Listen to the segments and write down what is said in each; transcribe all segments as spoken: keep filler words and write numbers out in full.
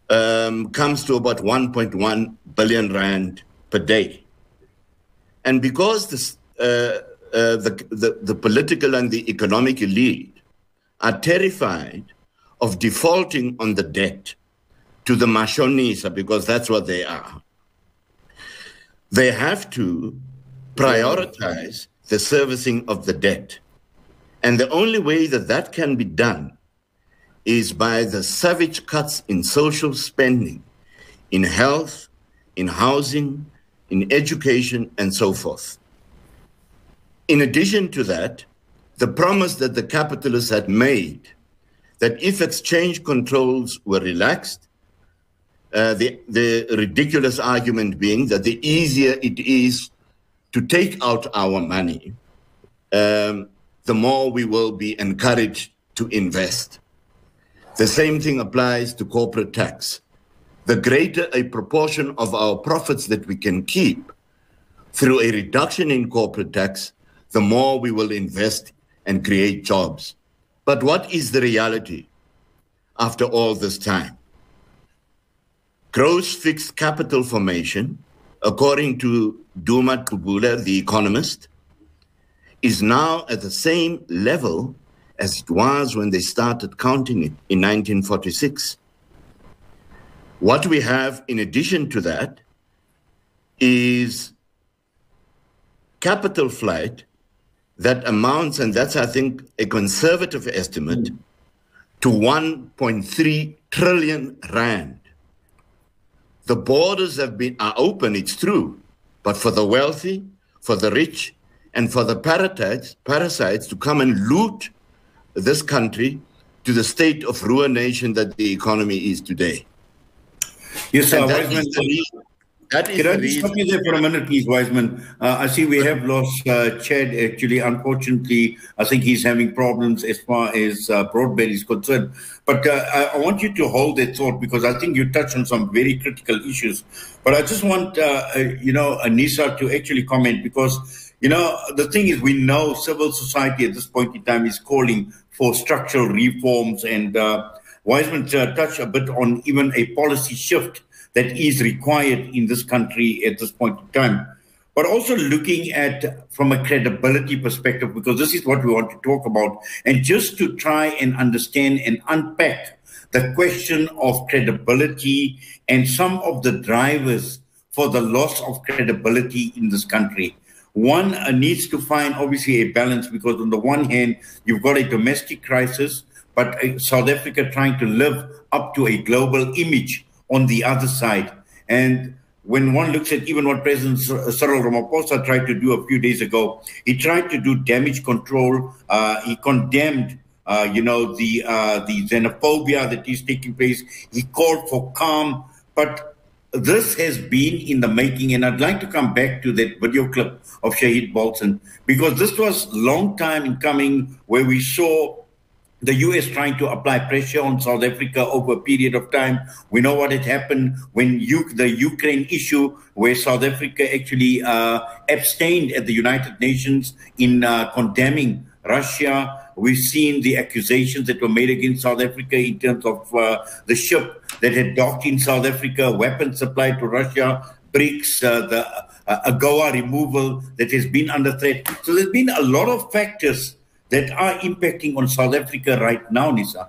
um, comes to about one point one billion rand per day. And because this, uh, uh, the, the, the political and the economic elite are terrified of defaulting on the debt to the mashonisa, because that's what they are, they have to prioritize the servicing of the debt. And the only way that that can be done is by the savage cuts in social spending, in health, in housing, in education, and so forth. In addition to that, the promise that the capitalists had made that if exchange controls were relaxed, uh, the, the ridiculous argument being that the easier it is to take out our money, um, the more we will be encouraged to invest. The same thing applies to corporate tax. The greater a proportion of our profits that we can keep through a reduction in corporate tax, the more we will invest and create jobs. But what is the reality after all this time? Gross fixed capital formation, according to Duma Kubula, the economist, is now at the same level as it was when they started counting it in nineteen forty-six. What we have in addition to that is capital flight that amounts, and that's, I think, a conservative estimate, to one point three trillion rand. The borders have been are open, it's true, but for the wealthy, for the rich, and for the parasites, parasites to come and loot this country to the state of ruination that the economy is today. Yes, sir. That Wiseman, is the reason. That is can I the just stop reason. you there for a minute, please, Wiseman? Uh, I see we have lost uh, Chad, actually. Unfortunately, I think he's having problems as far as uh, broadband is concerned. But uh, I, I want you to hold that thought, because I think you touched on some very critical issues. But I just want, uh, uh, you know, Anissa to actually comment, because, you know, the thing is, we know civil society at this point in time is calling for structural reforms, and uh, Wiseman uh, touched a bit on even a policy shift that is required in this country at this point in time. But also looking at from a credibility perspective, because this is what we want to talk about, and just to try and understand and unpack the question of credibility and some of the drivers for the loss of credibility in this country. One uh, needs to find, obviously, a balance, because on the one hand, you've got a domestic crisis, but uh, South Africa trying to live up to a global image on the other side. And when one looks at even what President Cyril Ramaphosa tried to do a few days ago, he tried to do damage control. Uh, he condemned, uh, you know, the uh, the xenophobia that is taking place. He called for calm, but this has been in the making. And I'd like to come back to that video clip of Shahid Bolton, because this was long time in coming, where we saw the U S trying to apply pressure on South Africa over a period of time. We know what had happened when U- the Ukraine issue, where South Africa actually uh, abstained at the United Nations in uh, condemning Russia. We've seen the accusations that were made against South Africa in terms of uh, the ship that had docked in South Africa, weapons supplied to Russia, BRICS, uh, the uh, AGOA removal that has been under threat. So there's been a lot of factors that are impacting on South Africa right now, Nisa.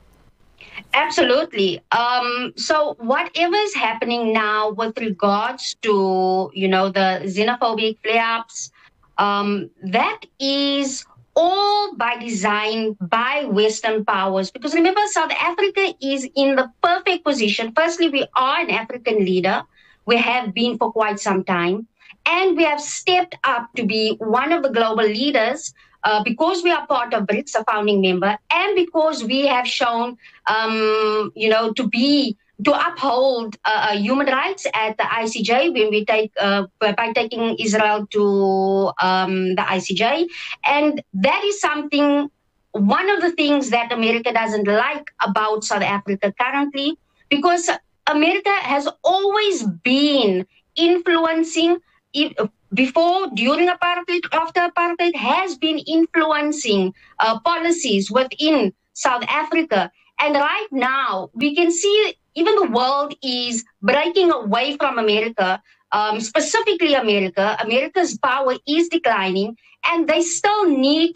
Absolutely. Um, so whatever is happening now with regards to, you know, the xenophobic flare-ups, um, that is all by design by Western powers. Because remember, South Africa is in the perfect position. Firstly, we are an African leader. We have been for quite some time. And we have stepped up to be one of the global leaders Uh, because we are part of BRICS, a founding member, and because we have shown, um, you know, to be, to uphold uh, human rights at the I C J when we take, uh, by taking Israel to um, the I C J. And that is something, one of the things that America doesn't like about South Africa currently, because America has always been influencing, before, during apartheid, after apartheid, has been influencing uh, policies within South Africa. And right now, we can see even the world is breaking away from America, um, specifically America. America's power is declining, and they still need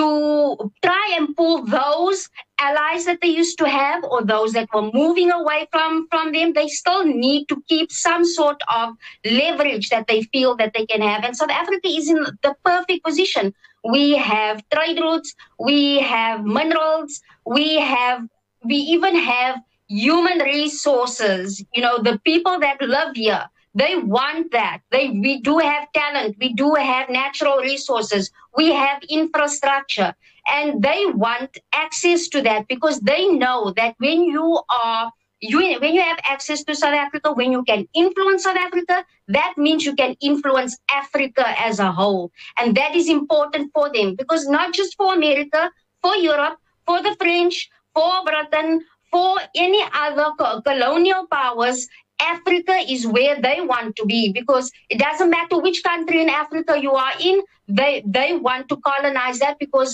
to try and pull those allies that they used to have or those that were moving away from, from them. They still need to keep some sort of leverage that they feel that they can have. And South Africa is in the perfect position. We have trade routes, we have minerals, we have, we even have human resources. You know, the people that live here, they want that. They, we do have talent. We do have natural resources. We have infrastructure. And they want access to that because they know that when you are, you, when you have access to South Africa, when you can influence South Africa, that means you can influence Africa as a whole. And that is important for them because not just for America, for Europe, for the French, for Britain, for any other colonial powers, Africa is where they want to be because it doesn't matter which country in Africa you are in, they, they want to colonize that because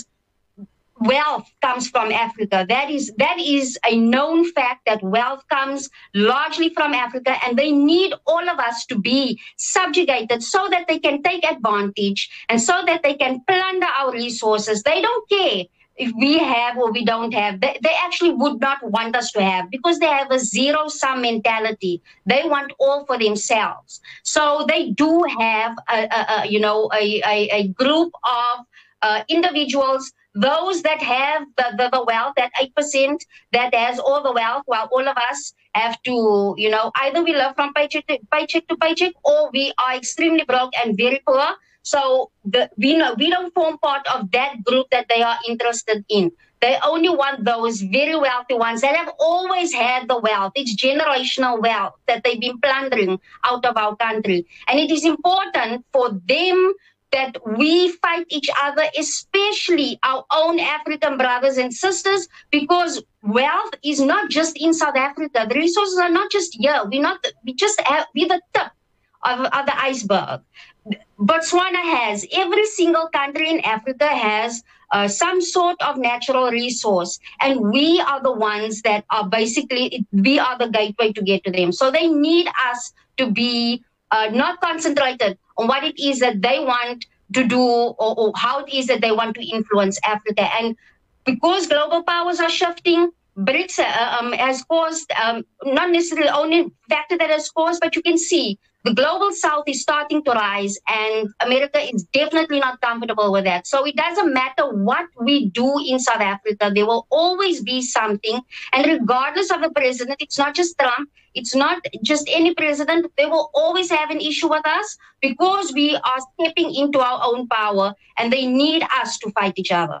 wealth comes from Africa. That is, that is a known fact that wealth comes largely from Africa, and they need all of us to be subjugated so that they can take advantage and so that they can plunder our resources. They don't care if we have or we don't have. They, they actually would not want us to have because they have a zero-sum mentality. They want all for themselves. So they do have, a, a, a you know, a, a, a group of uh, individuals, those that have the, the, the wealth, that eight percent that has all the wealth, while all of us have to, you know, either we live from paycheck to paycheck to paycheck or we are extremely broke and very poor. So the, we know we don't form part of that group that they are interested in. They only want those very wealthy ones that have always had the wealth. It's generational wealth that they've been plundering out of our country. And it is important for them that we fight each other, especially our own African brothers and sisters, because wealth is not just in South Africa. The resources are not just here. We're not, we just have, we're the tip of, of the iceberg. Botswana has, every single country in Africa has uh, some sort of natural resource. And we are the ones that are basically, we are the gateway to get to them. So they need us to be uh, not concentrated on what it is that they want to do or, or how it is that they want to influence Africa. And because global powers are shifting, BRICS uh, um, has caused, um, not necessarily only factor that has caused, but you can see the global south is starting to rise, and America is definitely not comfortable with that. So it doesn't matter what we do in South Africa, there will always be something. And regardless of the president, it's not just Trump, it's not just any president, they will always have an issue with us because we are stepping into our own power and they need us to fight each other.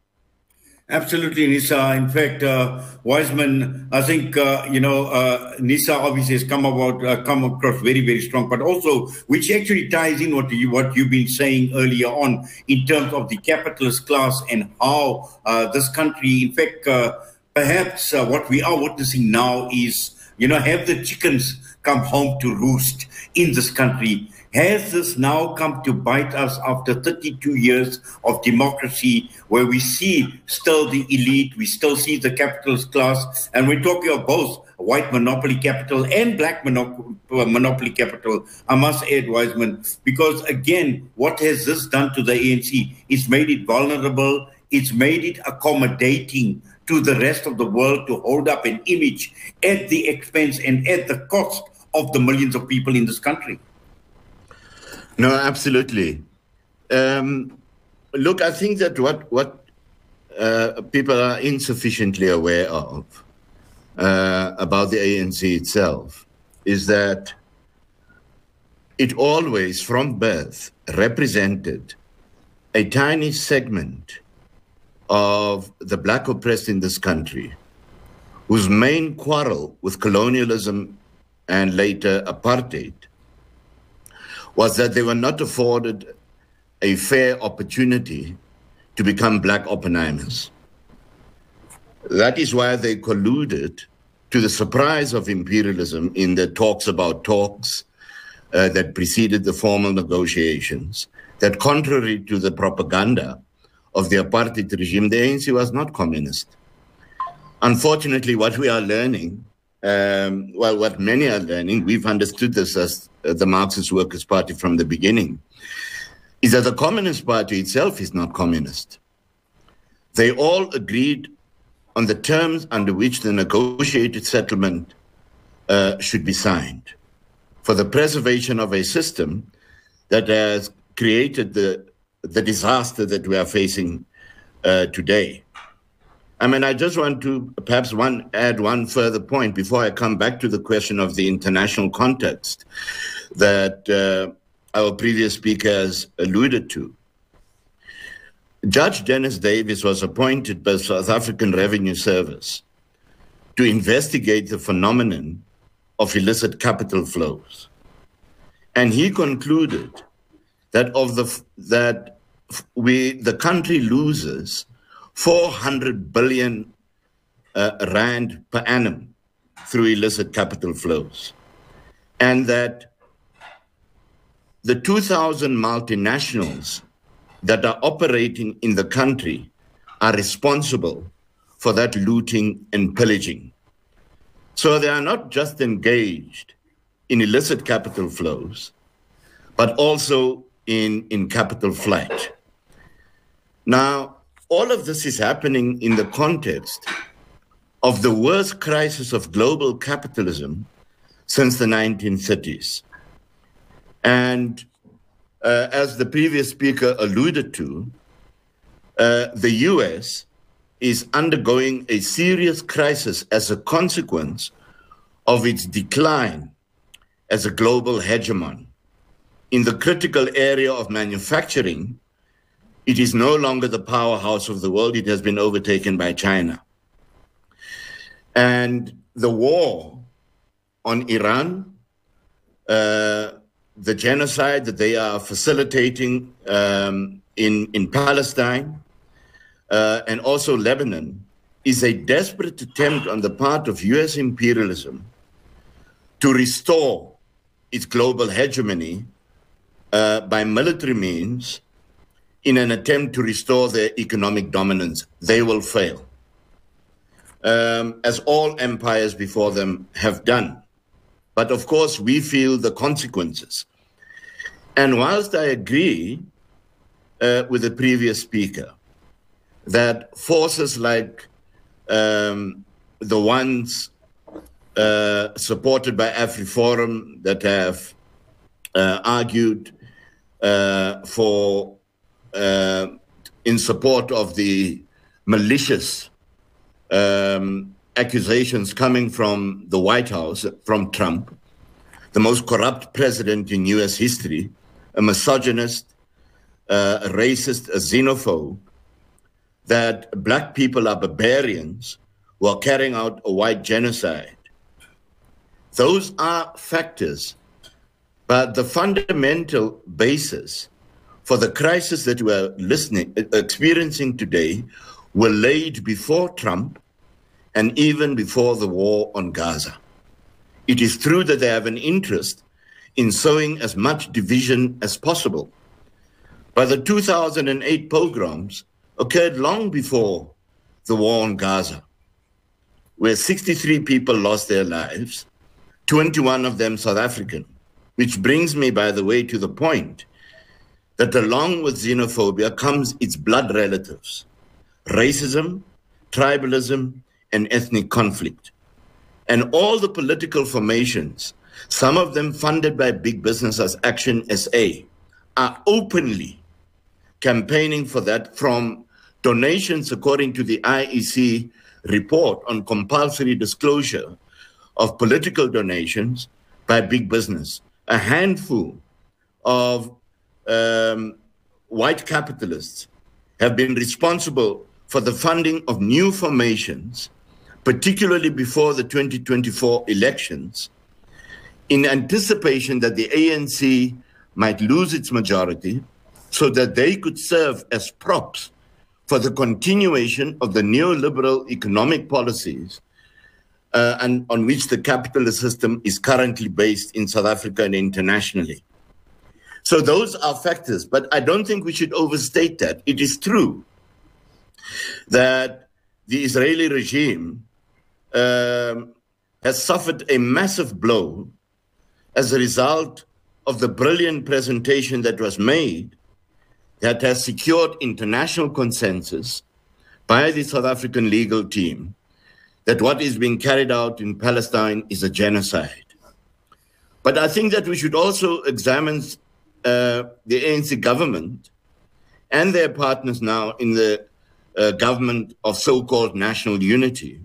Absolutely, Nisa. In fact, uh, Wiseman, I think, uh, you know, uh, Nisa obviously has come about, uh, come across very, very strong, but also, which actually ties in what, you, what you've been saying earlier on in terms of the capitalist class and how uh, this country, in fact, uh, perhaps uh, what we are witnessing now is, you know, have the chickens come home to roost in this country. Has this now come to bite us after thirty-two years of democracy, where we see still the elite, we still see the capitalist class, and we're talking of both white monopoly capital and black monop- monopoly capital, I must add, Wiseman, because again, what has this done to the A N C? It's made it vulnerable, it's made it accommodating to the rest of the world to hold up an image at the expense and at the cost of the millions of people in this country. No, absolutely. Um, look, I think that what what uh, people are insufficiently aware of uh, about the A N C itself is that it always, from birth, represented a tiny segment of the black oppressed in this country, whose main quarrel with colonialism and later apartheid was that they were not afforded a fair opportunity to become black Oppenheimers. That is why they colluded, to the surprise of imperialism, in the talks about talks uh, that preceded the formal negotiations, that contrary to the propaganda of the apartheid regime, the A N C was not communist. Unfortunately, what we are learning um, well, what many are learning, we've understood this as uh, the Marxist Workers' Party from the beginning, is that the Communist Party itself is not communist. They all agreed on the terms under which the negotiated settlement uh, should be signed for the preservation of a system that has created the, the disaster that we are facing uh, today. I mean, I just want to perhaps one add one further point before I come back to the question of the international context that uh, our previous speaker has alluded to. Judge Dennis Davis was appointed by the South African Revenue Service to investigate the phenomenon of illicit capital flows. And he concluded that of the that we the country loses four hundred billion uh, rand per annum through illicit capital flows, and that the two thousand multinationals that are operating in the country are responsible for that looting and pillaging. So they are not just engaged in illicit capital flows, but also in, in capital flight. Now, all of this is happening in the context of the worst crisis of global capitalism since the nineteen thirties. And uh, as the previous speaker alluded to, uh, the U S is undergoing a serious crisis as a consequence of its decline as a global hegemon. In the critical area of manufacturing, it is no longer the powerhouse of the world. It has been overtaken by China. And the war on Iran, uh, the genocide that they are facilitating um, in, in Palestine, uh, and also Lebanon, is a desperate attempt on the part of U S imperialism to restore its global hegemony uh, by military means in an attempt to restore their economic dominance. They will fail, um, as all empires before them have done. But of course, we feel the consequences. And whilst I agree uh, with the previous speaker that forces like um, the ones uh, supported by AfriForum that have uh, argued uh, for, uh, in support of the malicious um, accusations coming from the White House, from Trump, the most corrupt president in U S history, a misogynist, uh, a racist, a xenophobe, that black people are barbarians who are carrying out a white genocide. Those are factors, but the fundamental basis for the crisis that we are listening, experiencing today were laid before Trump and even before the war on Gaza. It is true that they have an interest in sowing as much division as possible. But the two thousand eight pogroms occurred long before the war on Gaza, where sixty-three people lost their lives, twenty-one of them South African, which brings me, by the way, to the point that along with xenophobia comes its blood relatives, racism, tribalism, and ethnic conflict. And all the political formations, some of them funded by big business as Action S A, are openly campaigning for that, from donations according to the I E C report on compulsory disclosure of political donations by big business. A handful of um, white capitalists have been responsible for the funding of new formations, particularly before the twenty twenty-four elections, in anticipation that the A N C might lose its majority so that they could serve as props for the continuation of the neoliberal economic policies uh, and on which the capitalist system is currently based in South Africa and internationally. So those are factors, but I don't think we should overstate that. It is true that the Israeli regime um, has suffered a massive blow as a result of the brilliant presentation that was made that has secured international consensus by the South African legal team that what is being carried out in Palestine is a genocide. But I think that we should also examine uh, the A N C government and their partners now in the uh, government of so-called national unity,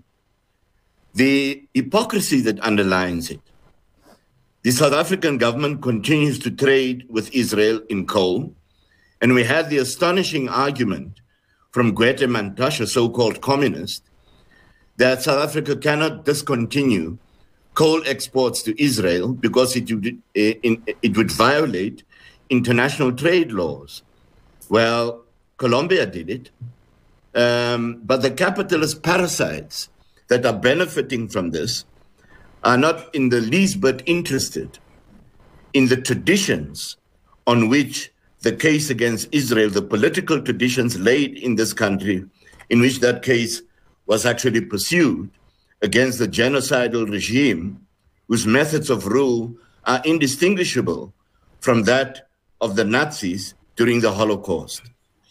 the hypocrisy that underlines it. The South African government continues to trade with Israel in coal, and we had the astonishing argument from Gwede Mantashe, a so-called communist, that South Africa cannot discontinue coal exports to Israel because it would, it would violate international trade laws. Well, Colombia did it, um, but the capitalist parasites that are benefiting from this are not in the least bit interested in the traditions on which the case against Israel, the political traditions laid in this country, in which that case was actually pursued against the genocidal regime whose methods of rule are indistinguishable from that of the Nazis during the Holocaust.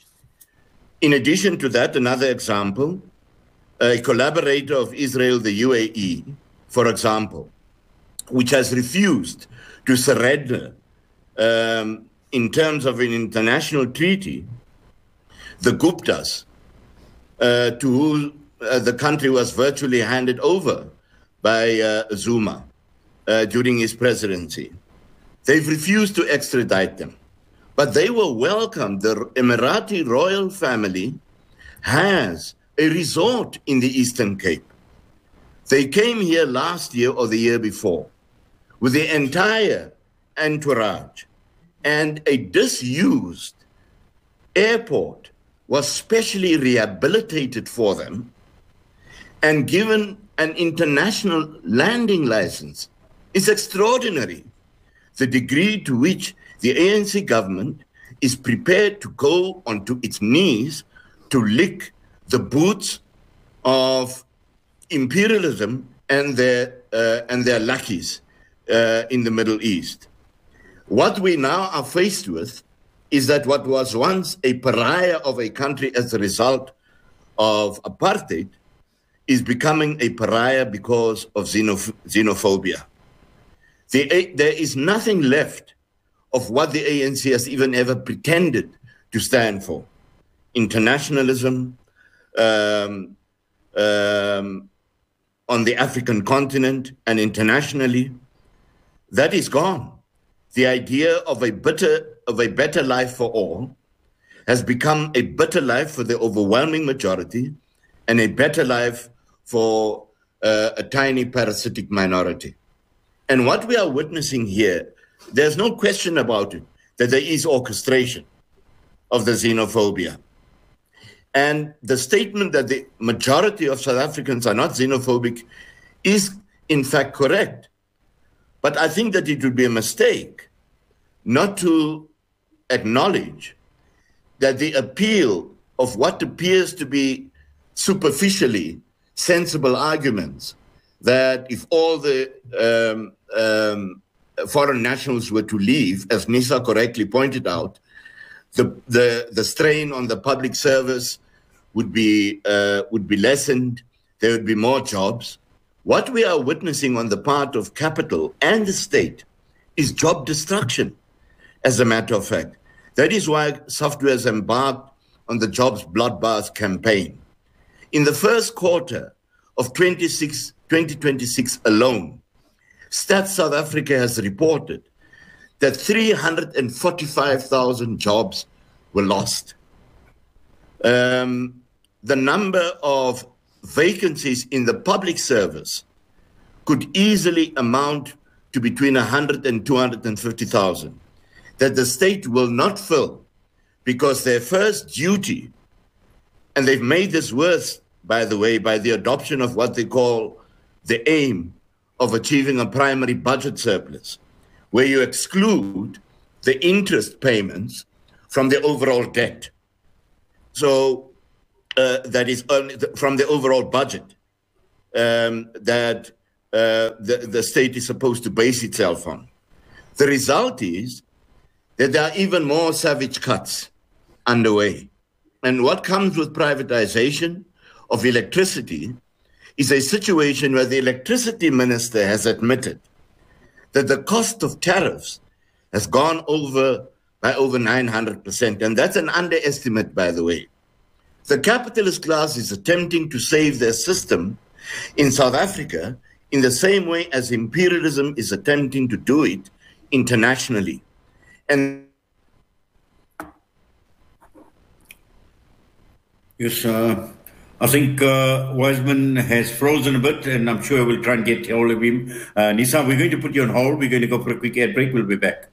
In addition to that, another example, a collaborator of Israel, the U A E, for example, which has refused to surrender um, in terms of an international treaty, the Guptas, uh, to whom uh, the country was virtually handed over by uh, Zuma uh, during his presidency. They've refused to extradite them, but they were welcomed. The Emirati royal family has a resort in the Eastern Cape. They came here last year or the year before with the entire entourage, and a disused airport was specially rehabilitated for them and given an international landing license. It's extraordinary the degree to which the A N C government is prepared to go onto its knees to lick the boots of imperialism and their uh, and their lackeys uh, in the Middle East. What we now are faced with is that what was once a pariah of a country as a result of apartheid is becoming a pariah because of xenoph- xenophobia. The, there is nothing left of what the A N C has even ever pretended to stand for. Internationalism, um, um, on the African continent and internationally, that is gone. The idea of a better, of a better life for all has become a better life for the overwhelming majority and a better life for uh, a tiny parasitic minority. And what we are witnessing here, there's no question about it, that there is orchestration of the xenophobia. And the statement that the majority of South Africans are not xenophobic is in fact correct. But I think that it would be a mistake not to acknowledge that the appeal of what appears to be superficially sensible arguments, that if all the um, um, foreign nationals were to leave, as Nisa correctly pointed out, the, the, the strain on the public service would be, uh, would be lessened, there would be more jobs. What we are witnessing on the part of capital and the state is job destruction, as a matter of fact. That is why SAFTU has embarked on the Jobs Bloodbath campaign. In the first quarter of twenty twenty-six alone, Stats South Africa has reported that three hundred forty-five thousand jobs were lost. Um, the number of vacancies in the public service could easily amount to between one hundred and two hundred fifty thousand, that the state will not fill because their first duty, and they've made this worse, by the way, by the adoption of what they call the aim of achieving a primary budget surplus, where you exclude the interest payments from the overall debt. So uh, that is from the overall budget, um, that uh, the, the state is supposed to base itself on. The result is that there are even more savage cuts underway. And what comes with privatization of electricity is a situation where the electricity minister has admitted that the cost of tariffs has gone over by over nine hundred percent. And that's an underestimate, by the way. The capitalist class is attempting to save their system in South Africa in the same way as imperialism is attempting to do it internationally. And yes, uh, I think uh, Wiseman has frozen a bit, and I'm sure we'll try and get hold of him. Uh, Nisa, we're going to put you on hold. We're going to go for a quick ad break. We'll be back.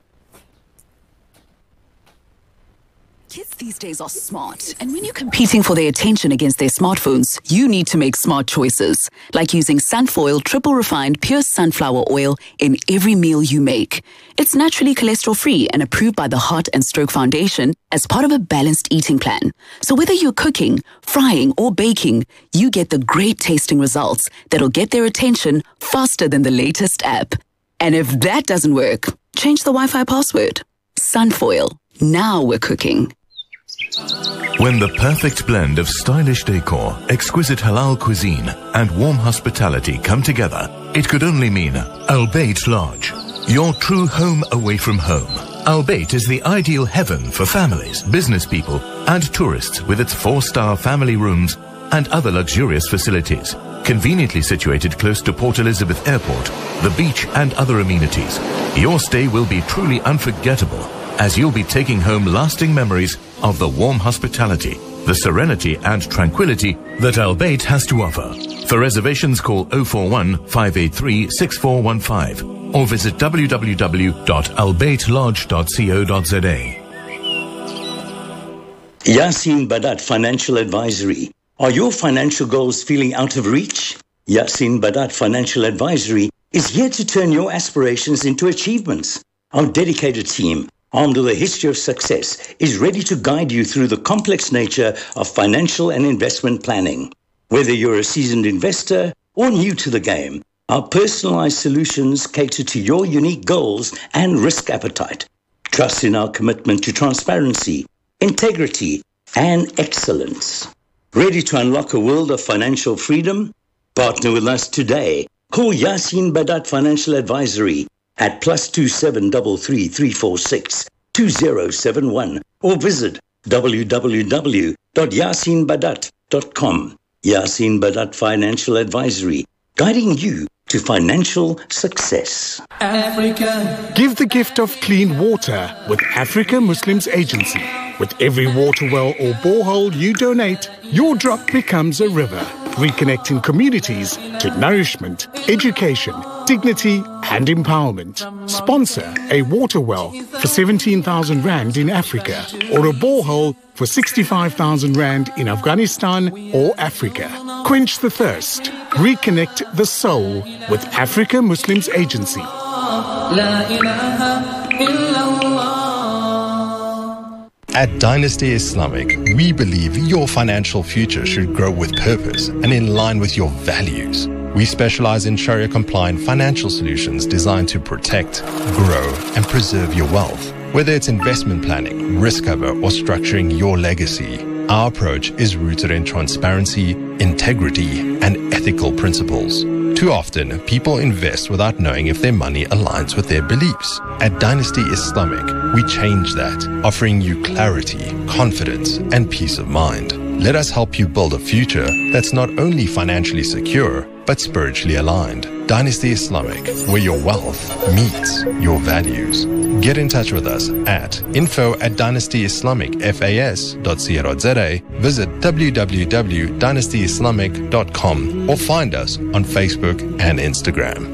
Kids these days are smart, and when you're competing for their attention against their smartphones, you need to make smart choices, like using Sunfoil triple refined pure sunflower oil in every meal you make. It's naturally cholesterol-free and approved by the Heart and Stroke Foundation as part of a balanced eating plan. So whether you're cooking, frying, or baking, you get the great tasting results that'll get their attention faster than the latest app. And if that doesn't work, change the Wi-Fi password. Sunfoil. Now we're cooking. When the perfect blend of stylish decor, exquisite halal cuisine, and warm hospitality come together, it could only mean Albeit Lodge, your true home away from home. Albeit is the ideal heaven for families, business people, and tourists with its four-star family rooms and other luxurious facilities. Conveniently situated close to Port Elizabeth Airport, the beach, and other amenities, your stay will be truly unforgettable, as you'll be taking home lasting memories of the warm hospitality, the serenity and tranquility that Albeit has to offer. For reservations, call oh four one, five eight three, six four one five or visit w w w dot albeit lodge dot co dot z a. Yasin Badat Financial Advisory. Are your financial goals feeling out of reach? Yasin Badat Financial Advisory is here to turn your aspirations into achievements. Our dedicated team, armed with a history of success, is ready to guide you through the complex nature of financial and investment planning. Whether you're a seasoned investor or new to the game, our personalized solutions cater to your unique goals and risk appetite. Trust in our commitment to transparency, integrity, and excellence. Ready to unlock a world of financial freedom? Partner with us today. Call Yasin Badat Financial Advisory at plus two seven three three, three four six, two zero seven one or visit w w w dot yasin badat dot com. Yasin Badat Financial Advisory, guiding you to financial success. Africa. Give the gift of clean water with Africa Muslims Agency. With every water well or borehole you donate, your drop becomes a river, reconnecting communities to nourishment, education, dignity and empowerment. Sponsor a water well for seventeen thousand rand in Africa or a borehole for sixty-five thousand rand in Afghanistan or Africa. Quench the thirst. Reconnect the soul with Africa Muslims Agency. At Dynasty Islamic, we believe your financial future should grow with purpose and in line with your values. We specialize in Sharia-compliant financial solutions designed to protect, grow, and preserve your wealth. Whether it's investment planning, risk cover, or structuring your legacy, our approach is rooted in transparency, integrity, and ethical principles. Too often, people invest without knowing if their money aligns with their beliefs. At Dynasty Islamic, we change that, offering you clarity, confidence, and peace of mind. Let us help you build a future that's not only financially secure, but spiritually aligned. Dynasty Islamic, where your wealth meets your values. Get in touch with us at info at dynasty islamic fas dot co dot z a, visit w w w dot dynasty islamic dot com or find us on Facebook and Instagram.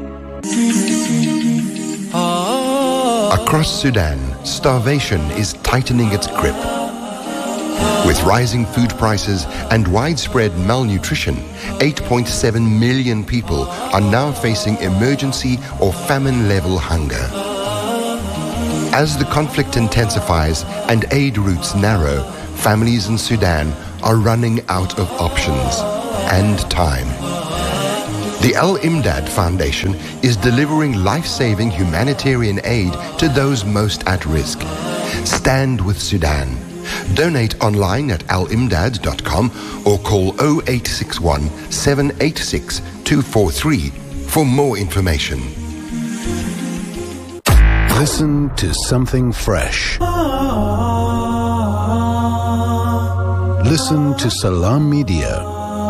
Across Sudan, starvation is tightening its grip. With rising food prices and widespread malnutrition, eight point seven million people are now facing emergency or famine-level hunger. As the conflict intensifies and aid routes narrow, families in Sudan are running out of options and time. The Al-Imdad Foundation is delivering life-saving humanitarian aid to those most at risk. Stand with Sudan. Donate online at al imdad dot com or call zero eight six one, seven eight six, two four three for more information. Listen to something fresh. Listen to Salam Media.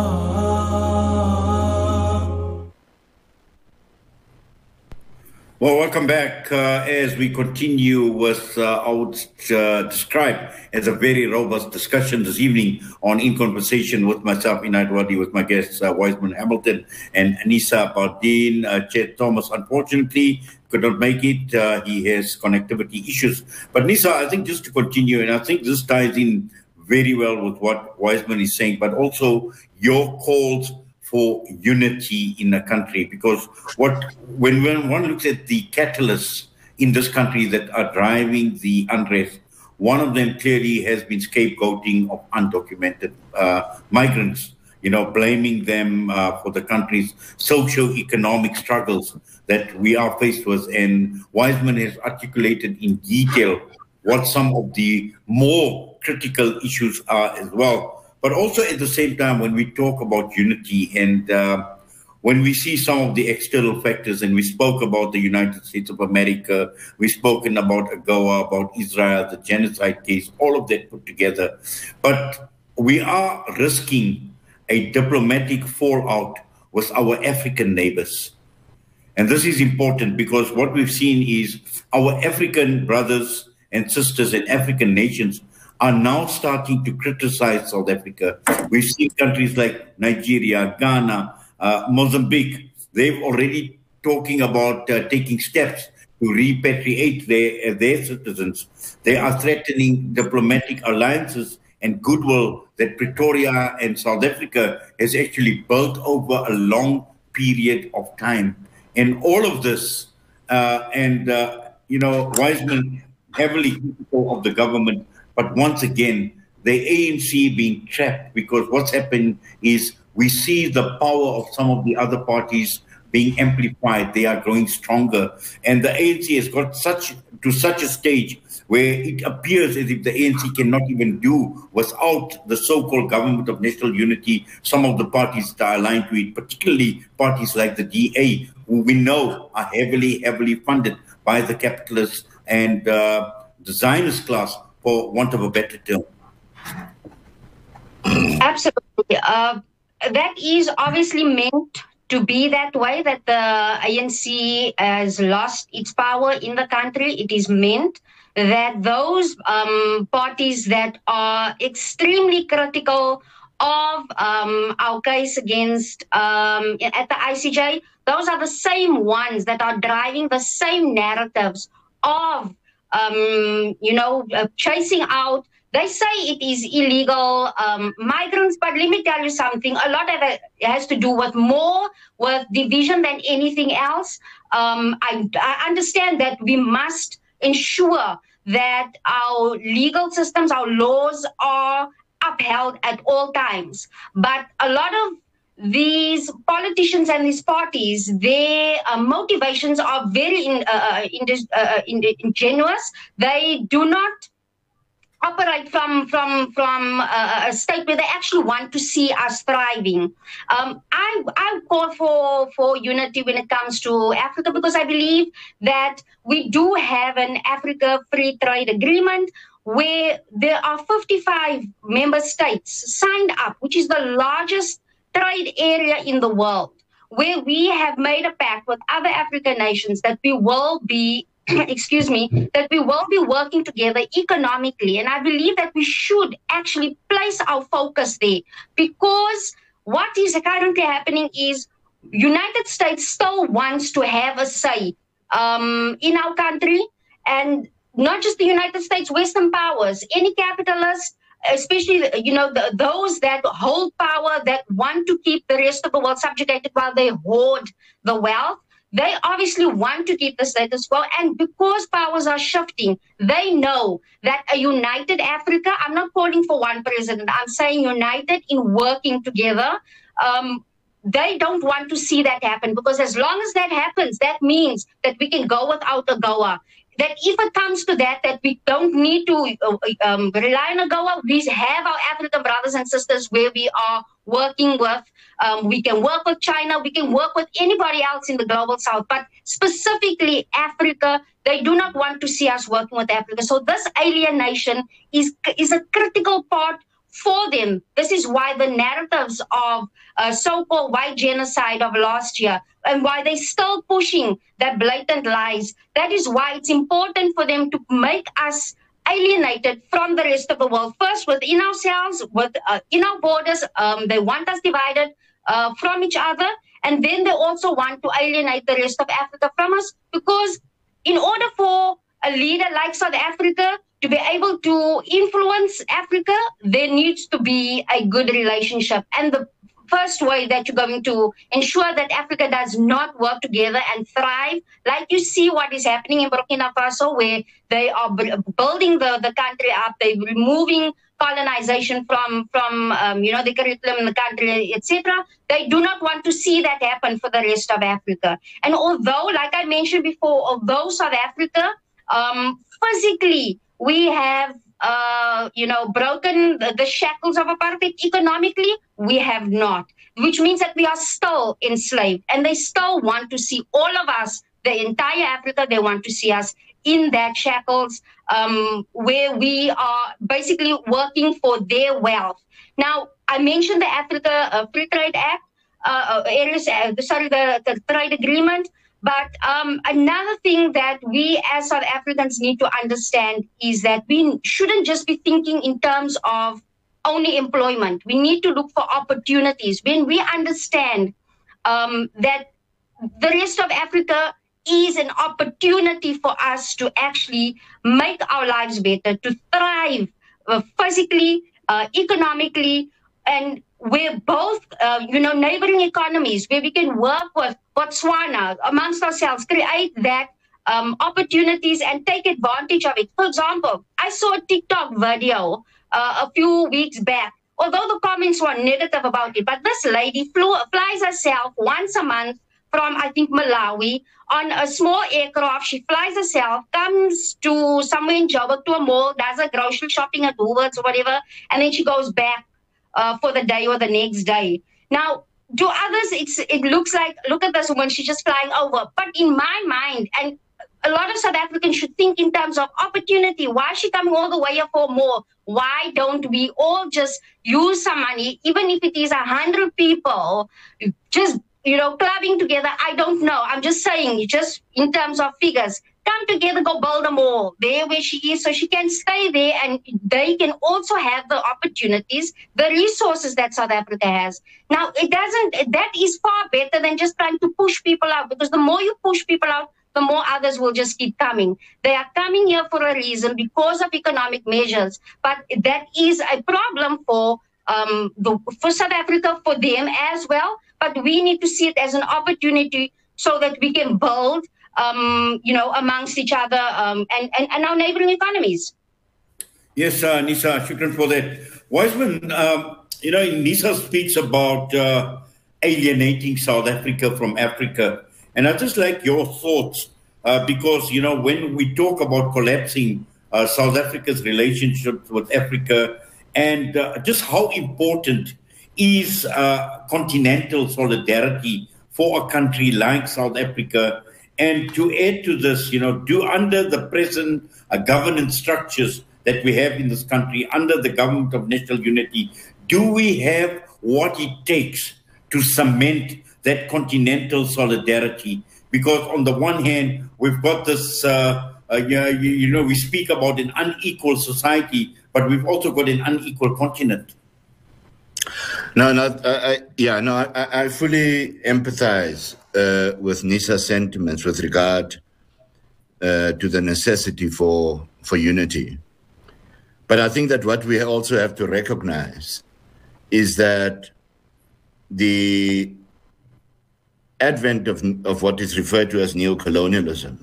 Well, welcome back uh, as we continue with, uh, I would uh, describe as a very robust discussion this evening on In Conversation with myself, Inayat Wadi, with my guests, uh, Wiseman Hamilton and Anissa Bardeen. Uh, Chet Thomas, unfortunately, could not make it. Uh, he has connectivity issues. But Nisa, I think just to continue, and I think this ties in very well with what Wiseman is saying, but also your calls for unity in the country, because what when, when one looks at the catalysts in this country that are driving the unrest, one of them clearly has been scapegoating of undocumented uh, migrants, you know, blaming them uh, for the country's socio-economic struggles that we are faced with. And Wiseman has articulated in detail what some of the more critical issues are as well. But also at the same time, when we talk about unity and uh, when we see some of the external factors, and we spoke about the United States of America, we've spoken about AGOA, about Israel, the genocide case, all of that put together. But we are risking a diplomatic fallout with our African neighbors. And this is important because what we've seen is our African brothers and sisters and African nations are now starting to criticize South Africa. We've seen countries like Nigeria, Ghana, uh, Mozambique. They've already talking about uh, taking steps to repatriate their, uh, their citizens. They are threatening diplomatic alliances and goodwill that Pretoria and South Africa has actually built over a long period of time. And all of this, uh, and, uh, you know, Wiseman heavily critical of the government. But once again, the A N C being trapped, because what's happened is we see the power of some of the other parties being amplified. They are growing stronger. And the A N C has got such to such a stage where it appears as if the A N C cannot even do without the so-called government of national unity, some of the parties that are aligned to it, particularly parties like the D A, who we know are heavily, heavily funded by the capitalists and uh, the Zionist class, for want of a better term. Absolutely. Uh, that is obviously meant to be that way, that the A N C has lost its power in the country. It is meant that those um, parties that are extremely critical of um, our case against um, at the I C J, those are the same ones that are driving the same narratives of Um, you know, uh, chasing out. They say it is illegal um, migrants, but let me tell you something. A lot of it has to do with more with division than anything else. Um, I, I understand that we must ensure that our legal systems, our laws are upheld at all times. But a lot of these politicians and these parties, their uh, motivations are very in, uh, in, uh, in, ingenuous. They do not operate from from from uh, a state where they actually want to see us thriving. Um, I I call for for unity when it comes to Africa, because I believe that we do have an Africa Free Trade Agreement where there are fifty-five member states signed up, which is the largest trade area in the world, where we have made a pact with other African nations that we will be, excuse me, that we will be working together economically. And I believe that we should actually place our focus there, because what is currently happening is United States still wants to have a say um, in our country, and not just the United States, Western powers, any capitalist, especially, you know, the, those that hold power, that want to keep the rest of the world subjugated while they hoard the wealth. They obviously want to keep the status quo. And because powers are shifting, they know that a united Africa, I'm not calling for one president, I'm saying united in working together, um, they don't want to see that happen, because as long as that happens, that means that we can go without a goa. That if it comes to that, that we don't need to uh, um, rely on a goa. We have our African brothers and sisters where we are working with. Um, we can work with China. We can work with anybody else in the global south. But specifically Africa, they do not want to see us working with Africa. So this alienation is, is a critical part for them. This is why the narratives of uh, so-called white genocide of last year, and why they're still pushing that blatant lies. That is why it's important for them to make us alienated from the rest of the world. First, within ourselves, with uh, in our borders, um, they want us divided uh, from each other, and then they also want to alienate the rest of Africa from us, because in order for a leader like South Africa to be able to influence Africa, there needs to be a good relationship. And the first way that you're going to ensure that Africa does not work together and thrive, like you see what is happening in Burkina Faso, where they are b- building the, the country up, they're removing colonization from, from um, you know, the curriculum in the country, et cetera. They do not want to see that happen for the rest of Africa. And although, like I mentioned before, although South Africa, um, physically, we have Uh, you know, broken the, the shackles of apartheid, economically, we have not, which means that we are still enslaved, and they still want to see all of us, the entire Africa, they want to see us in that shackles, um, where we are basically working for their wealth. Now, I mentioned the Africa uh, Free Trade Act, uh, areas, uh, sorry, the, the trade agreement. But um, another thing that we as South Africans need to understand is that we shouldn't just be thinking in terms of only employment. We need to look for opportunities. When we understand um, that the rest of Africa is an opportunity for us to actually make our lives better, to thrive uh, physically, uh, economically, and we're both, uh, you know, neighboring economies where we can work with Botswana amongst ourselves, create that um, opportunities and take advantage of it. For example, I saw a TikTok video uh, a few weeks back, although the comments were negative about it, but this lady flew, flies herself once a month from, I think, Malawi on a small aircraft. She flies herself, comes to somewhere in Joburg to a mall, does a grocery shopping at Woolworths or whatever, and then she goes back Uh, for the day or the next day. Now, to others, it's it looks like, look at this woman, she's just flying over. But in my mind, and a lot of South Africans should think in terms of opportunity. Why is she coming all the way here for more? Why don't we all just use some money, even if it is a hundred people, just, you know, clubbing together? I don't know. I'm just saying, just in terms of figures. Come together, go build a mall there where she is, so she can stay there, and they can also have the opportunities, the resources that South Africa has. Now, it doesn't, that is far better than just trying to push people out, because the more you push people out, the more others will just keep coming. They are coming here for a reason, because of economic measures, but that is a problem for um, the, for South Africa, for them as well, but we need to see it as an opportunity so that we can build Um, you know, amongst each other um, and, and, and our neighboring economies. Yes, uh, Nisa, shukran for that. Wiseman, um, you know, Nisa speaks about uh, alienating South Africa from Africa. And I'd just like your thoughts, uh, because, you know, when we talk about collapsing uh, South Africa's relationship with Africa, and uh, just how important is uh, continental solidarity for a country like South Africa. And to add to this, you know, do under the present uh, governance structures that we have in this country, under the government of national unity, do we have what it takes to cement that continental solidarity? Because on the one hand, we've got this, uh, uh, you, you know, we speak about an unequal society, but we've also got an unequal continent. No, no, I, I, yeah, no, I, I fully empathize uh, with Nisa's sentiments with regard uh, to the necessity for for unity. But I think that what we also have to recognize is that the advent of, of what is referred to as neocolonialism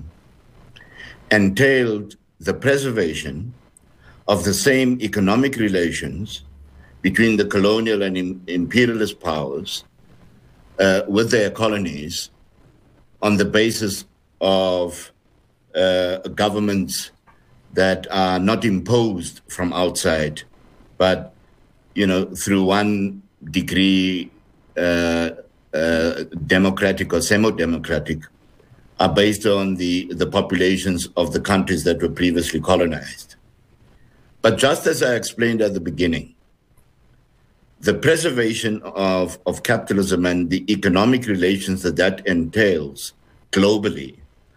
entailed the preservation of the same economic relations between the colonial and in, imperialist powers uh, with their colonies on the basis of uh, governments that are not imposed from outside, but, you know, through one degree uh, uh, democratic or semi-democratic, are based on the, the populations of the countries that were previously colonized. But just as I explained at the beginning, the preservation of, of capitalism and the economic relations that that entails globally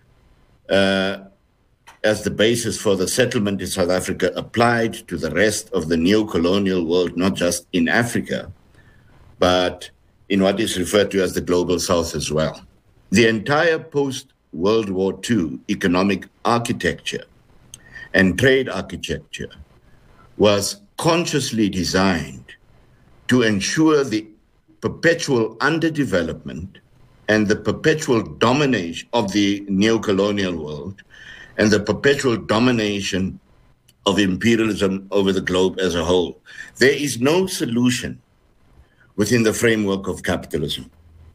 uh, as the basis for the settlement in South Africa applied to the rest of the neo-colonial world, not just in Africa, but in what is referred to as the global South as well. The entire post-World War Two economic architecture and trade architecture was consciously designed to ensure the perpetual underdevelopment and the perpetual domination of the neo-colonial world and the perpetual domination of imperialism over the globe as a whole. There is no solution within the framework of capitalism.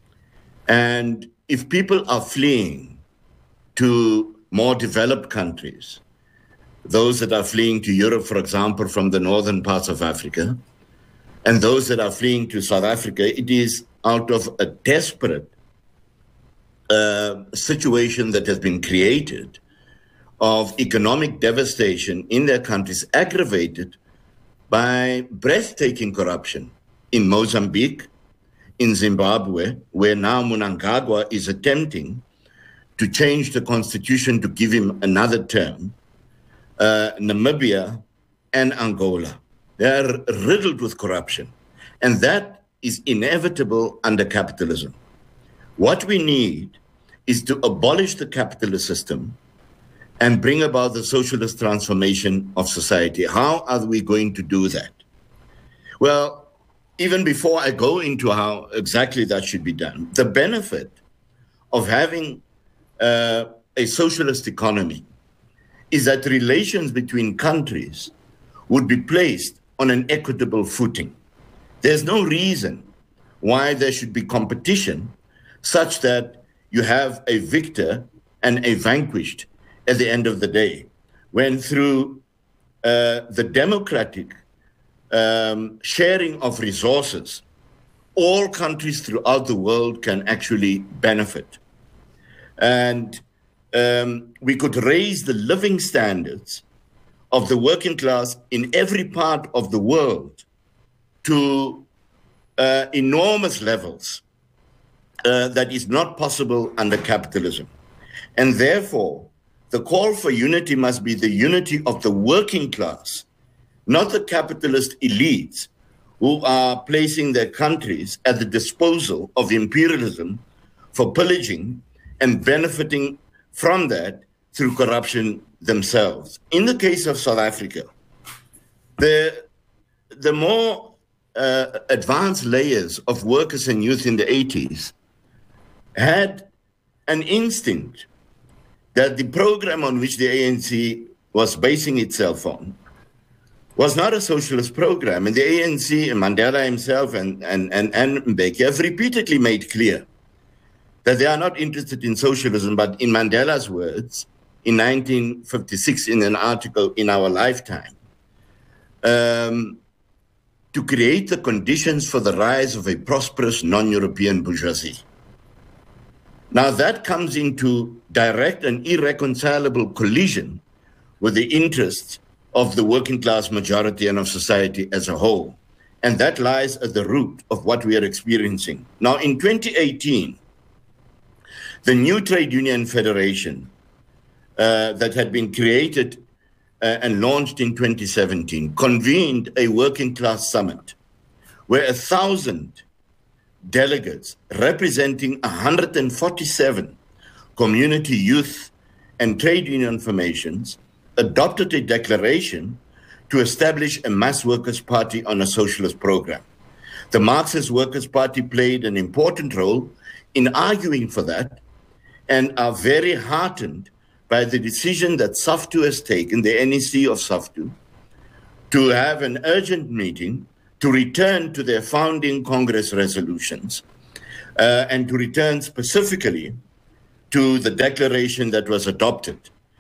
And if people are fleeing to more developed countries, those that are fleeing to Europe, for example, from the northern parts of Africa, and those that are fleeing to South Africa, it is out of a desperate uh, situation that has been created of economic devastation in their countries, aggravated by breathtaking corruption in Mozambique, in Zimbabwe, where now Mnangagwa is attempting to change the constitution to give him another term, uh, Namibia and Angola. They are riddled with corruption, and that is inevitable under capitalism. What we need is to abolish the capitalist system and bring about the socialist transformation of society. How are we going to do that? Well, even before I go into how exactly that should be done, the benefit of having uh, a socialist economy is that relations between countries would be placed on an equitable footing. There's no reason why there should be competition such that you have a victor and a vanquished at the end of the day, when through uh, the democratic um, sharing of resources, all countries throughout the world can actually benefit. And um, we could raise the living standards of the working class in every part of the world to uh, enormous levels uh, that is not possible under capitalism. And therefore, the call for unity must be the unity of the working class, not the capitalist elites who are placing their countries at the disposal of imperialism for pillaging and benefiting from that through corruption themselves. In the case of South Africa, the, the more uh, advanced layers of workers and youth in the eighties had an instinct that the program on which the A N C was basing itself on was not a socialist program. And the A N C and Mandela himself and, and, and, and Mbeki have repeatedly made clear that they are not interested in socialism, but in Mandela's words, in nineteen fifty-six, in an article in Our Lifetime, um, to create the conditions for the rise of a prosperous non-European bourgeoisie. Now that comes into direct and irreconcilable collision with the interests of the working class majority and of society as a whole. And that lies at the root of what we are experiencing. Now in twenty eighteen, the new trade union federation uh, that had been created uh, and launched in twenty seventeen convened a working class summit where a thousand delegates representing one hundred forty-seven community youth and trade union formations adopted a declaration to establish a mass workers' party on a socialist program. The Marxist Workers' Party played an important role in arguing for that and are very heartened by the decision that SAFTU has taken, the N E C of SAFTU, to have an urgent meeting to return to their founding Congress resolutions uh, and to return specifically to the declaration that was adopted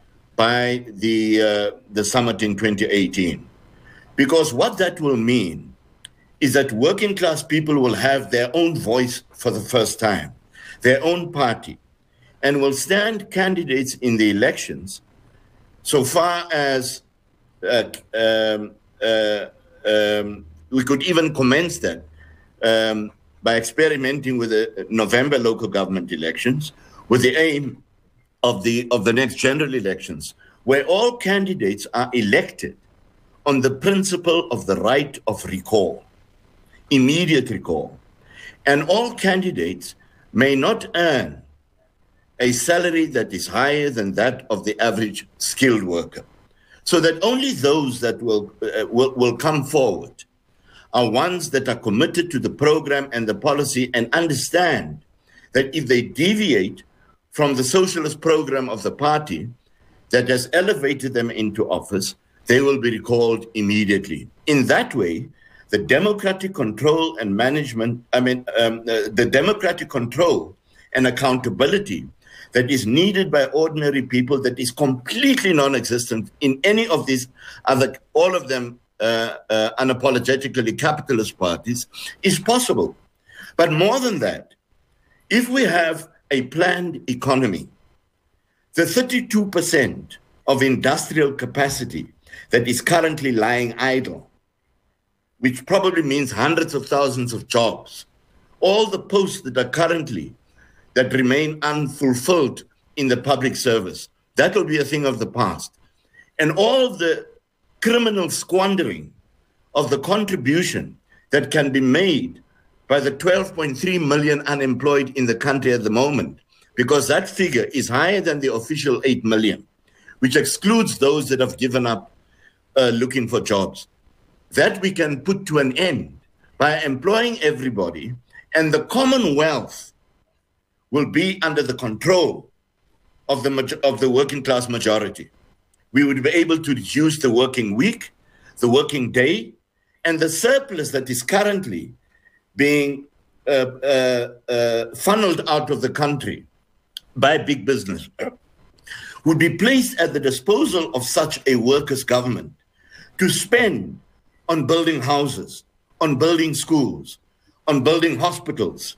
by the, uh, the summit in twenty eighteen. Because what that will mean is that working class people will have their own voice for the first time, their own party, and will stand candidates in the elections so far as uh, um, uh, um, we could even commence that um, by experimenting with the November local government elections with the aim of the, of the next general elections, where all candidates are elected on the principle of the right of recall, immediate recall. And all candidates may not earn a salary that is higher than that of the average skilled worker. So that only those that will, uh, will, will come forward are ones that are committed to the program and the policy and understand that if they deviate from the socialist program of the party that has elevated them into office, they will be recalled immediately. In that way, the democratic control and management, I mean, um, uh, the democratic control and accountability that is needed by ordinary people, that is completely non-existent in any of these other, all of them uh, uh, unapologetically capitalist parties, is possible. But more than that, if we have a planned economy, the thirty-two percent of industrial capacity that is currently lying idle, which probably means hundreds of thousands of jobs, all the posts that are currently, that remain unfulfilled in the public service, that will be a thing of the past. And all of the criminal squandering of the contribution that can be made by the twelve point three million unemployed in the country at the moment, because that figure is higher than the official eight million, which excludes those that have given up uh, looking for jobs. That we can put to an end by employing everybody, and the Commonwealth will be under the control of the, of the working class majority. We would be able to reduce the working week, the working day, and the surplus that is currently being uh, uh, uh, funneled out of the country by big business would be placed at the disposal of such a workers' government to spend on building houses, on building schools, on building hospitals,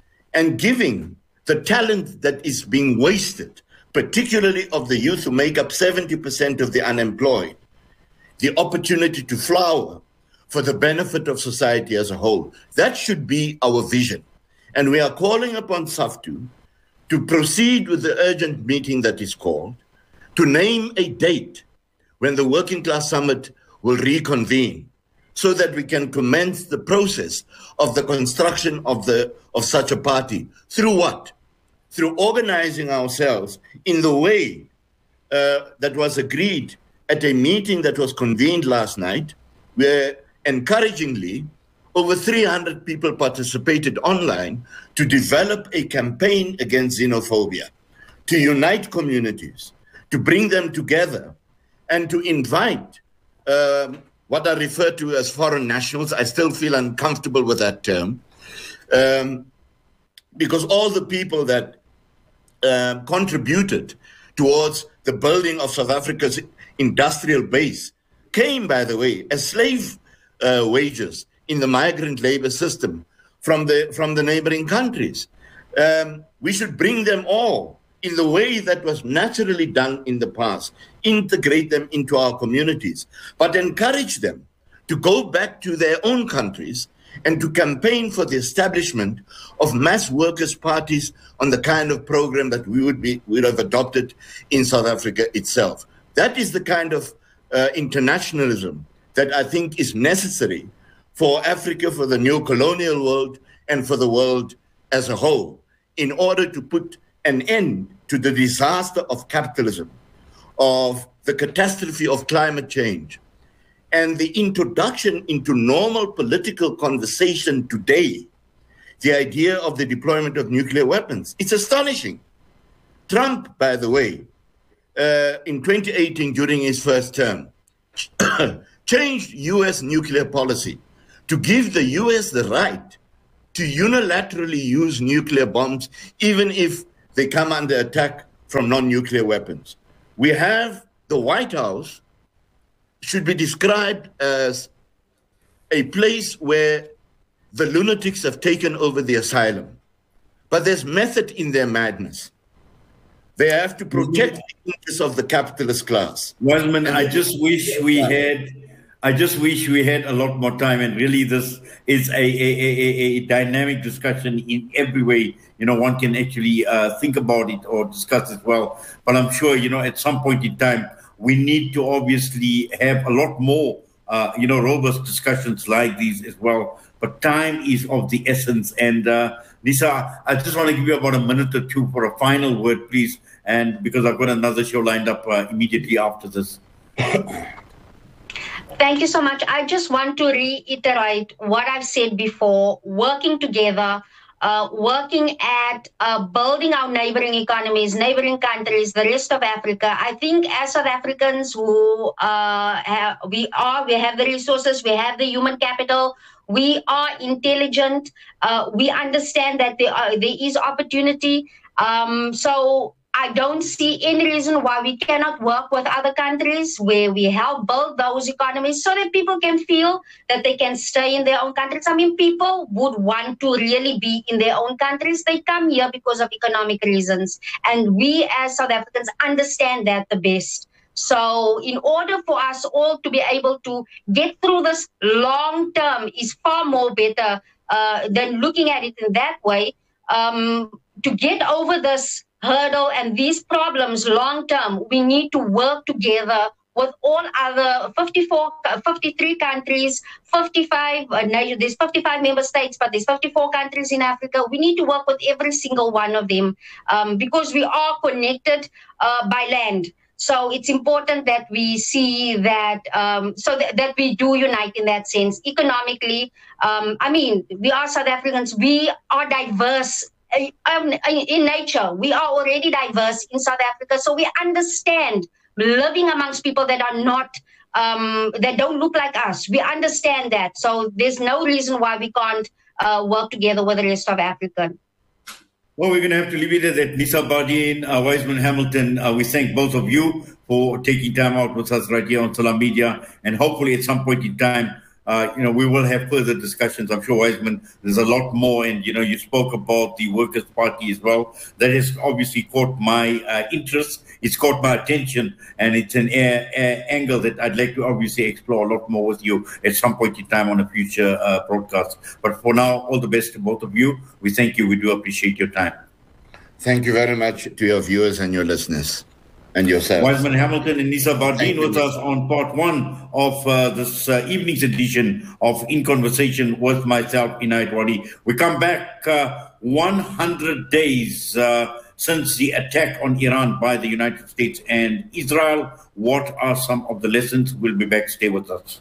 and giving the talent that is being wasted, particularly of the youth who make up seventy percent of the unemployed, the opportunity to flower for the benefit of society as a whole. That should be our vision. And we are calling upon SAFTU to proceed with the urgent meeting that is called, to name a date when the Working Class Summit will reconvene, so that we can commence the process of the construction of, the, of such a party. Through what? Through organizing ourselves in the way uh, that was agreed at a meeting that was convened last night, where encouragingly over three hundred people participated online to develop a campaign against xenophobia, to unite communities, to bring them together, and to invite um, what I refer to as foreign nationals. I still feel uncomfortable with that term, um, because all the people that uh, contributed towards the building of South Africa's industrial base came, by the way, as slave uh, wages in the migrant labor system from the, from the neighboring countries. Um, we should bring them all in the way that was naturally done in the past, integrate them into our communities, but encourage them to go back to their own countries and to campaign for the establishment of mass workers' parties on the kind of program that we would be would have adopted in South Africa itself. That is the kind of uh, internationalism that I think is necessary for Africa, for the new colonial world, and for the world as a whole, in order to put an end to the disaster of capitalism, of the catastrophe of climate change, and the introduction into normal political conversation today, the idea of the deployment of nuclear weapons. It's astonishing. Trump, by the way, uh, in twenty eighteen, during his first term, changed U S nuclear policy to give the U S the right to unilaterally use nuclear bombs, even if they come under attack from non-nuclear weapons. We have the White House should be described as a place where the lunatics have taken over the asylum. But there's method in their madness. They have to protect the interests of the capitalist class. Wiseman, I just wish we had, I just wish we had a lot more time. And really, this is a, a, a, a dynamic discussion in every way. You know, one can actually uh, think about it or discuss it well. But I'm sure, you know, at some point in time, we need to obviously have a lot more, uh, you know, robust discussions like these as well. But time is of the essence. And uh, Nisa, I just want to give you about a minute or two for a final word, please. And because I've got another show lined up uh, immediately after this. Thank you so much. I just want to reiterate what I've said before, working together, uh, working at uh, building our neighboring economies, neighboring countries, the rest of Africa. I think as South Africans who uh, have, we are, we have the resources, we have the human capital, we are intelligent, uh, we understand that there, are, there is opportunity. Um, so I don't see any reason why we cannot work with other countries where we help build those economies so that people can feel that they can stay in their own countries. I mean, people would want to really be in their own countries. They come here because of economic reasons. And we as South Africans understand that the best. So in order for us all to be able to get through this long term is far more better uh, than looking at it in that way. Um, to get over this hurdle and these problems long term, we need to work together with all other fifty-four, fifty-three countries, fifty-five, uh, there's fifty-five member states, but there's fifty-four countries in Africa. We need to work with every single one of them um, because we are connected uh, by land. So it's important that we see that, um, so th that we do unite in that sense. Economically, um, I mean, we are South Africans, we are diverse um, in nature. We are already diverse in South Africa, so we understand living amongst people that are not, um, that don't look like us. We understand that. So there's no reason why we can't uh, work together with the rest of Africa. Well, we're going to have to leave it at that. Nisa Bardien, uh, Wiseman Hamilton, uh, we thank both of you for taking time out with us right here on Salam Media. And hopefully at some point in time, uh, you know, we will have further discussions. I'm sure, Wiseman, there's a lot more. And, you know, you spoke about the Workers' Party as well. That has obviously caught my uh, interest. It's caught my attention. And it's an uh, uh, angle that I'd like to obviously explore a lot more with you at some point in time on a future uh, broadcast. But for now, all the best to both of you. We thank you. We do appreciate your time. Thank you very much to your viewers and your listeners and yourself. Wiseman Hamilton and Nisa Bardien with us on part one of uh, this uh, evening's edition of In Conversation with myself, Inayat Wali. We come back uh, one hundred days uh, since the attack on Iran by the United States and Israel. What are some of the lessons? We'll be back. Stay with us.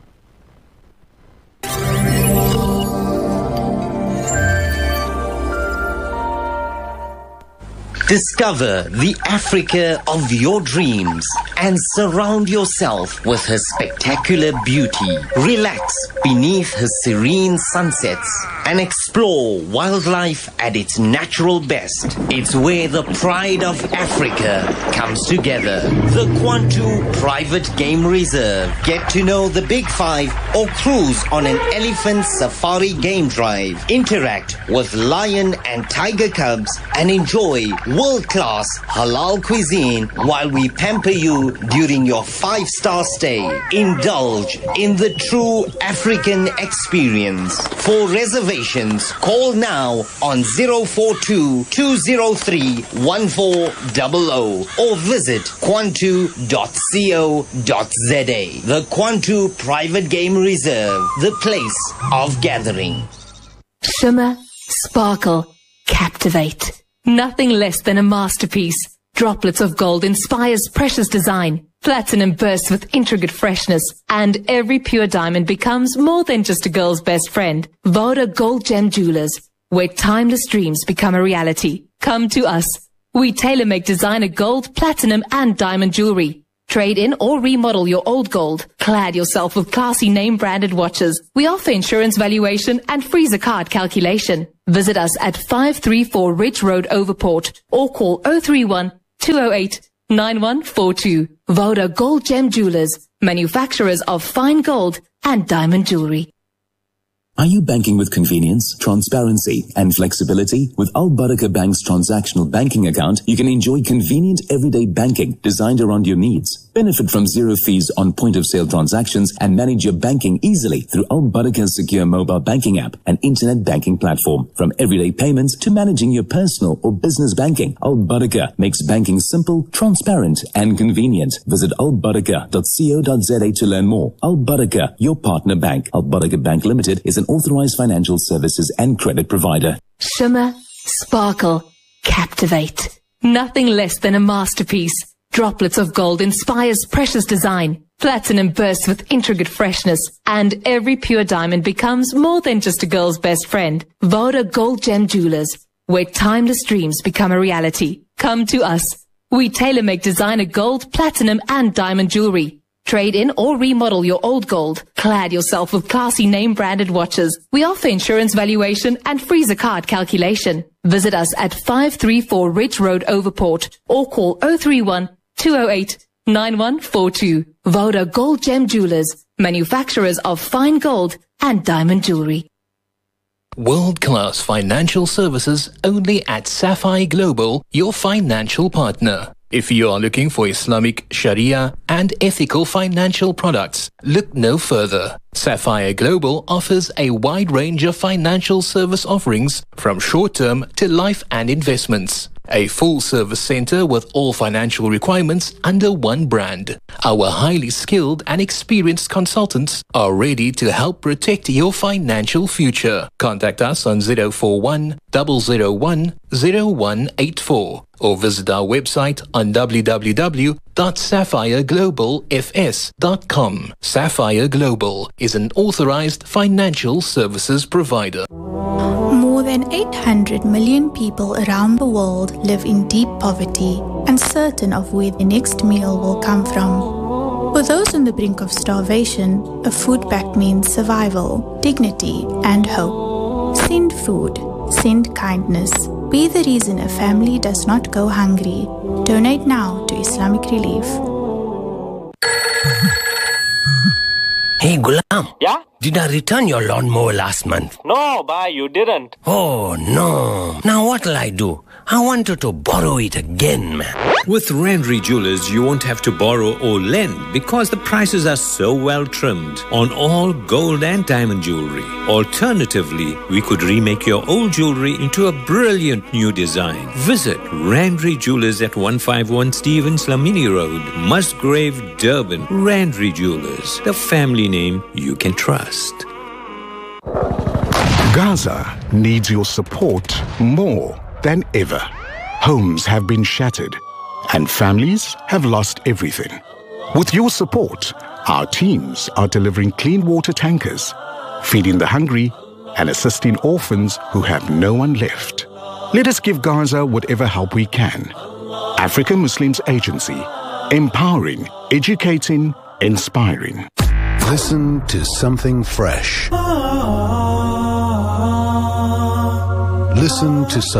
Discover the Africa of your dreams and surround yourself with her spectacular beauty. Relax beneath her serene sunsets and explore wildlife at its natural best. It's where the pride of Africa comes together. The Kwantu Private Game Reserve. Get to know the Big Five or cruise on an elephant safari game drive. Interact with lion and tiger cubs and enjoy world-class halal cuisine while we pamper you during your five-star stay. Indulge in the true African experience. For reservations, call now on zero four two, two zero three, one four zero zero or visit kwantu dot co dot za. The Kwantu Private Game Reserve, the place of gathering. Shimmer, sparkle, captivate. Nothing less than a masterpiece. Droplets of gold inspires precious design. Platinum bursts with intricate freshness. And every pure diamond becomes more than just a girl's best friend. Voda Gold Gem Jewelers, where timeless dreams become a reality. Come to us. We tailor-make designer gold, platinum and diamond jewelry. Trade in or remodel your old gold. Clad yourself with classy name-branded watches. We offer insurance valuation and freezer card calculation. Visit us at five three four Ridge Road, Overport, or call oh three one, two oh eight, nine one four two. Voda Gold Gem Jewelers, manufacturers of fine gold and diamond jewelry. Are you banking with convenience, transparency, and flexibility? With Al Barakah Bank's transactional banking account, you can enjoy convenient everyday banking designed around your needs. Benefit from zero fees on point-of-sale transactions and manage your banking easily through Al Barakah's secure mobile banking app and internet banking platform. From everyday payments to managing your personal or business banking, Al Barakah makes banking simple, transparent, and convenient. Visit al barakah dot co dot za to learn more. Al Barakah, your partner bank. Al Barakah Bank Limited is an authorized financial services and credit provider. Shimmer, sparkle, captivate. Nothing less than a masterpiece. Droplets of gold inspires precious design. Platinum bursts with intricate freshness. And every pure diamond becomes more than just a girl's best friend. Voda Gold Gem Jewelers, where timeless dreams become a reality. Come to us. We tailor-make designer gold, platinum, and diamond jewelry. Trade in or remodel your old gold. Clad yourself with classy name-branded watches. We offer insurance valuation and freezer card calculation. Visit us at five three four Ridge Road, Overport, or call oh three one, two oh eight, nine one four two. Voda Gold Gem Jewelers, manufacturers of fine gold and diamond jewelry. World-class financial services only at Sapphire Global, your financial partner. If you are looking for Islamic, Sharia, and ethical financial products, look no further. Sapphire Global offers a wide range of financial service offerings from short-term to life and investments. A full-service center with all financial requirements under one brand. Our highly skilled and experienced consultants are ready to help protect your financial future. Contact us on zero four one, zero zero one, zero one eight four or visit our website on w w w dot sapphire global f s dot com. Sapphire Global is an authorized financial services provider. More than eight hundred million people around the world live in deep poverty, uncertain of where the next meal will come from. For those on the brink of starvation, a food pact means survival, dignity, and hope. Send food. Send kindness. Be the reason a family does not go hungry. Donate now to Islamic Relief. Hey, Gulam. Yeah? Did I return your lawnmower last month? No, bye, you didn't. Oh, no. Now what'll I do? I wanted to borrow it again, man. With Randry Jewelers, you won't have to borrow or lend because the prices are so well trimmed on all gold and diamond jewelry. Alternatively, we could remake your old jewelry into a brilliant new design. Visit Randry Jewelers at one fifty-one Stevens Lamini Road, Musgrave, Durban. Randry Jewelers, the family name you can trust. Gaza needs your support more than ever. Homes have been shattered and families have lost everything. With your support, our teams are delivering clean water tankers, feeding the hungry and assisting orphans who have no one left. Let us give Gaza whatever help we can. Africa Muslims Agency, empowering, educating, inspiring. Listen to something fresh. Listen to something